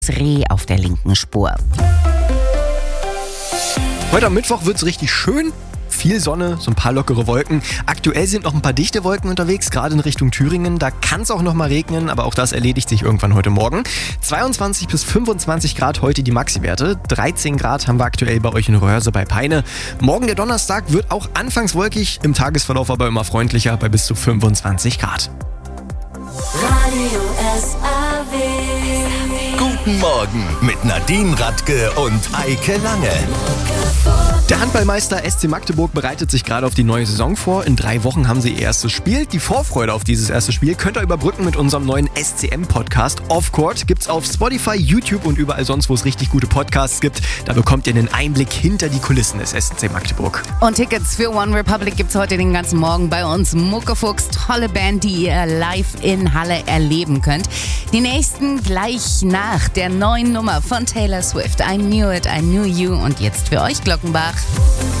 Reh auf der linken Spur. Heute am Mittwoch wird es richtig schön. Viel Sonne, so ein paar lockere Wolken. Aktuell sind noch ein paar dichte Wolken unterwegs, gerade in Richtung Thüringen. Da kann es auch noch mal regnen, aber auch das erledigt sich irgendwann heute Morgen. 22 bis 25 Grad heute die Maxi-Werte. 13 Grad haben wir aktuell bei euch in Röhrse bei Peine. Morgen der Donnerstag wird auch anfangs wolkig, im Tagesverlauf aber immer freundlicher bei bis zu 25 Grad. Radio SAW. Guten Morgen mit Nadine Radke und Eike Lange. Der Handballmeister SC Magdeburg bereitet sich gerade auf die neue Saison vor. In 3 Wochen haben sie ihr erstes Spiel. Die Vorfreude auf dieses erste Spiel könnt ihr überbrücken mit unserem neuen SCM-Podcast. Off Court gibt's auf Spotify, YouTube und überall sonst, wo es richtig gute Podcasts gibt. Da bekommt ihr einen Einblick hinter die Kulissen des SC Magdeburg. Und Tickets für One Republic gibt's heute den ganzen Morgen bei uns. Muckefuchs, tolle Band, die ihr live in Halle erleben könnt. Die nächsten gleich nach der neuen Nummer von Taylor Swift. I Knew It, I Knew You. Und jetzt für euch Glockenbach.